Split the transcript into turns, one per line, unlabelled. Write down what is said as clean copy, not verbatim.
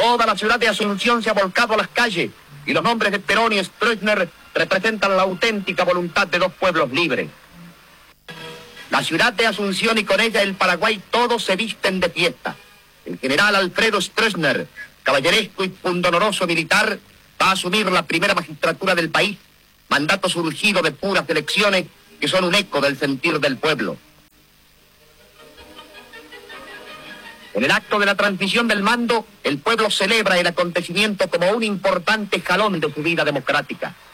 Toda la ciudad de Asunción se ha volcado a las calles y los nombres de Perón y Stroessner representan la auténtica voluntad de dos pueblos libres. La ciudad de Asunción y con ella el Paraguay todos se visten de fiesta. El general Alfredo Stroessner, caballeresco y pundonoroso militar, va a asumir la primera magistratura del país, mandato surgido de puras elecciones que son un eco del sentir del pueblo. En el acto de la transmisión del mando, el pueblo celebra el acontecimiento como un importante jalón de su vida democrática.